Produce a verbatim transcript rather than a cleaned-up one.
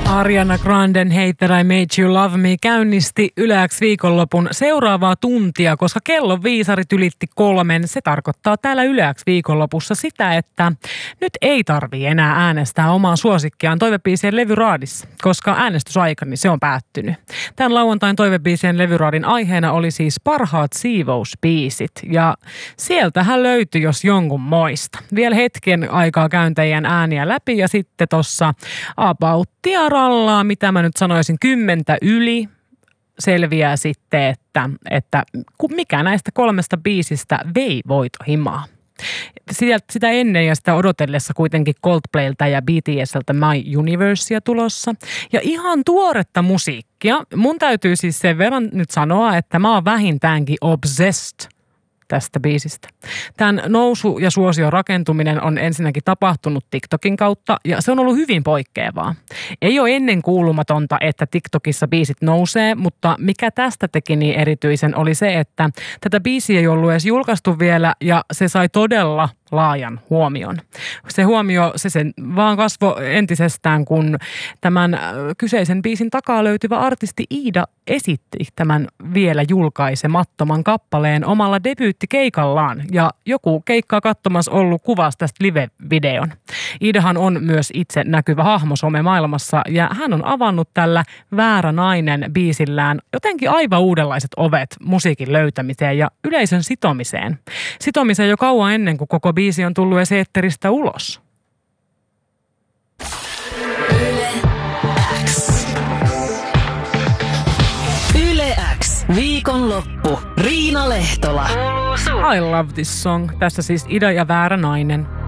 Ariana Granden Hate That I Made You Love Me käynnisti Yle X viikonlopun seuraavaa tuntia, koska kellon viisarit ylitti kolmen. Se tarkoittaa täällä Yle X viikonlopussa sitä, että nyt ei tarvii enää äänestää omaa suosikkiaan toivebiisien levyraadissa, koska äänestysaika, niin se on päättynyt. Tämän lauantain toivebiisien levyraadin aiheena oli siis parhaat siivousbiisit, ja sieltähän löytyi jos jonkun moista. Vielä hetken aikaa käyn teidän ääniä läpi, ja sitten tossa abauttia rallaa, mitä mä nyt sanoisin, kymmentä yli selviää sitten, että, että mikä näistä kolmesta biisistä vei voitohimaa. Sitä, sitä ennen ja sitä odotellessa kuitenkin Coldplaylta ja B T Sltä My Universea tulossa. Ja ihan tuoretta musiikkia. Mun täytyy siis sen verran nyt sanoa, että mä oon vähintäänkin obsessed tästä biisistä. Tämän nousu- ja suosion rakentuminen on ensinnäkin tapahtunut TikTokin kautta, ja se on ollut hyvin poikkeavaa. Ei ole ennen kuulumatonta, että TikTokissa biisit nousee, mutta mikä tästä teki niin erityisen oli se, että tätä biisiä ei ollut edes julkaistu vielä, ja se sai todella laajan huomion. Se huomio, se sen vaan kasvoi entisestään, kun tämän kyseisen biisin takaa löytyvä artisti Iida esitti tämän vielä julkaisemattoman kappaleen omalla debyyttikeikallaan. Ja joku keikkaa katsomassa ollut kuvasi tästä live-videon. Iidahan on myös itse näkyvä hahmo some-maailmassa, ja hän on avannut tällä Väärä nainen biisillään jotenkin aivan uudenlaiset ovet musiikin löytämiseen ja yleisön sitomiseen. Sitomiseen jo kauan ennen kuin koko biisi on tullut edes eetteristä ulos. Yle X. Yle X. Viikonloppu. Riina Lehtola. I love this song. Tässä siis Ida ja Väärä nainen.